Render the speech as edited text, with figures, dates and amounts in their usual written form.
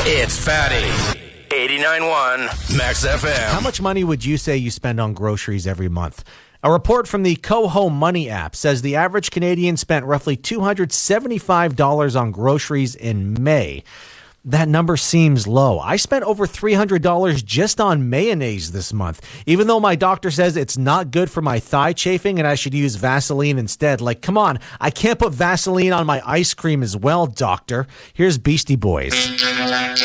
It's Fatty. 89.1 Max FM. How much money would you say you spend on groceries every month? A report from the Koho Money app says the average Canadian spent roughly $275 on groceries in May. That number seems low. I spent over $300 just on mayonnaise this month, even though my doctor says it's not good for my thigh chafing and I should use Vaseline instead. Like, come on, I can't put Vaseline on my ice cream as well, doctor. Here's Beastie Boys.